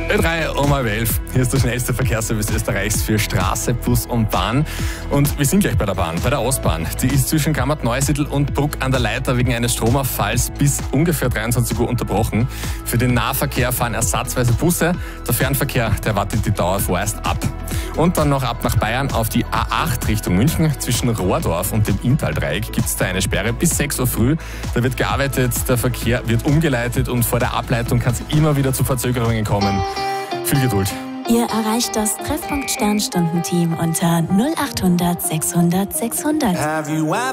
Ö3 um 11. Hier ist der schnellste Verkehrsservice Österreichs für Straße, Bus und Bahn. Und wir sind gleich bei der Bahn, bei der Ostbahn. Die ist zwischen Kammert-Neusiedl und Bruck an der Leiter wegen eines Stromauffalls bis ungefähr 23 Uhr unterbrochen. Für den Nahverkehr fahren ersatzweise Busse. Der Fernverkehr, der wartet die Dauer vorerst ab. Und dann noch ab nach Bayern auf die A8 Richtung München. Zwischen Rohrdorf und dem Inntal-Dreieck gibt es da eine Sperre bis 6 Uhr früh. Da wird gearbeitet, der Verkehr wird umgeleitet und vor der Ableitung kann es immer wieder zu Verzögerungen kommen. Viel Geduld. Ihr erreicht das Treffpunkt Sternstunden-Team unter 0800 600 600.